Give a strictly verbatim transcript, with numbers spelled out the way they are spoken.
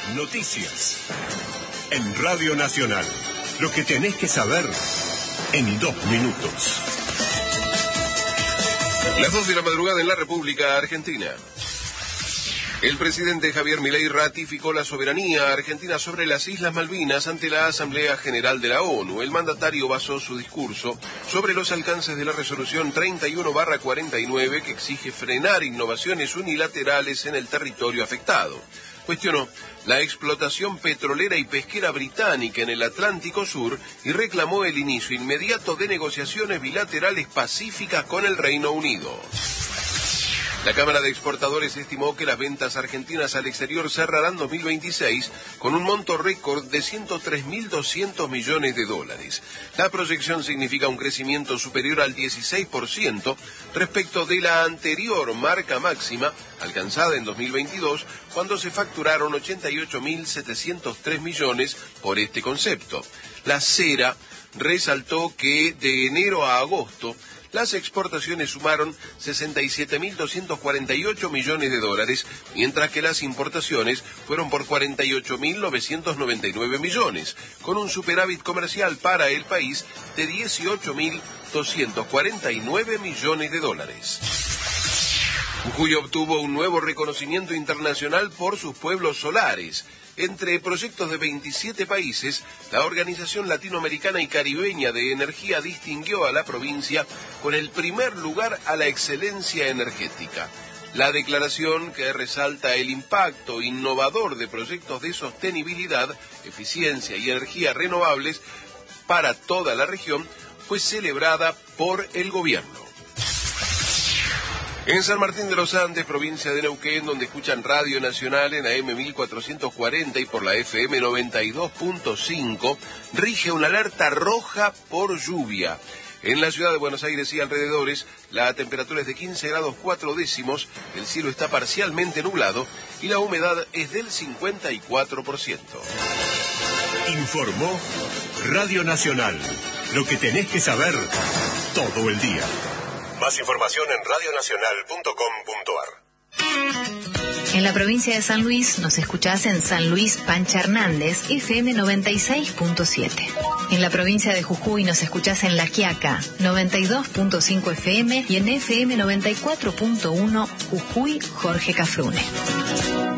Noticias. En Radio Nacional. Lo que tenés que saber en dos minutos. Las dos de la madrugada en la República Argentina. El presidente Javier Milei ratificó la soberanía argentina sobre las Islas Malvinas ante la Asamblea General de la ONU. El mandatario basó su discurso sobre los alcances de la resolución treinta y uno barra cuarenta y nueve que exige frenar innovaciones unilaterales en el territorio afectado. Cuestionó la explotación petrolera y pesquera británica en el Atlántico Sur y reclamó el inicio inmediato de negociaciones bilaterales pacíficas con el Reino Unido. La Cámara de Exportadores estimó que las ventas argentinas al exterior cerrarán dos mil veintiséis con un monto récord de ciento tres mil doscientos millones de dólares. La proyección significa un crecimiento superior al dieciséis por ciento respecto de la anterior marca máxima alcanzada en dos mil veintidós, cuando se facturaron ochenta y ocho mil setecientos tres millones por este concepto. La Cera resaltó que de enero a agosto las exportaciones sumaron sesenta y siete mil doscientos cuarenta y ocho millones de dólares, mientras que las importaciones fueron por cuarenta y ocho mil novecientos noventa y nueve millones, con un superávit comercial para el país de dieciocho mil doscientos cuarenta y nueve millones de dólares. Jujuy obtuvo un nuevo reconocimiento internacional por sus pueblos solares. Entre proyectos de veintisiete países, la Organización Latinoamericana y Caribeña de Energía distinguió a la provincia con el primer lugar a la excelencia energética. La declaración, que resalta el impacto innovador de proyectos de sostenibilidad, eficiencia y energía renovables para toda la región, fue celebrada por el gobierno. En San Martín de los Andes, provincia de Neuquén, donde escuchan Radio Nacional en A M mil cuatrocientos cuarenta y por la F M noventa y dos punto cinco, rige una alerta roja por lluvia. En la ciudad de Buenos Aires y alrededores, la temperatura es de quince grados cuatro décimos, el cielo está parcialmente nublado y la humedad es del cincuenta y cuatro por ciento. Informó Radio Nacional. Lo que tenés que saber todo el día. Más información en radio nacional punto com punto a r. En la provincia de San Luis nos escuchás en San Luis Pancha Hernández, F M noventa y seis punto siete. En la provincia de Jujuy nos escuchás en La Quiaca, noventa y dos punto cinco F M y en F M noventa y cuatro punto uno Jujuy Jorge Cafrune.